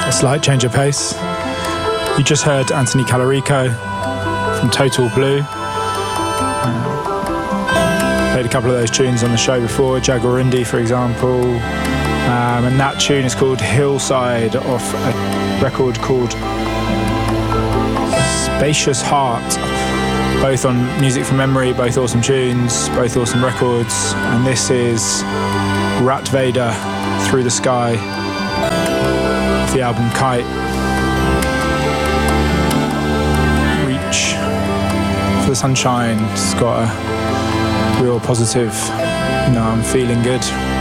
A slight change of pace. You just heard Anthony Calarico from Total Blue. Played a couple of those tunes on the show before, Jaguarundi for example. And that tune is called Hillside, off a record called Spacious Heart. Both on Music from Memory, both awesome tunes, both awesome records. And this is Rat Vader, Through the Sky, the album Kite. Reach for the sunshine. It's got a real positive, I'm feeling good